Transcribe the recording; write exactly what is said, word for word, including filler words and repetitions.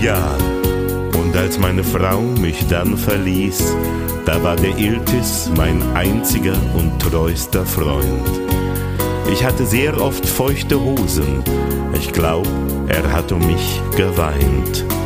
Ja, und als meine Frau mich dann verließ, da war der Iltis mein einziger und treuster Freund. Ich hatte sehr oft feuchte Hosen, ich glaub, er hat um mich geweint.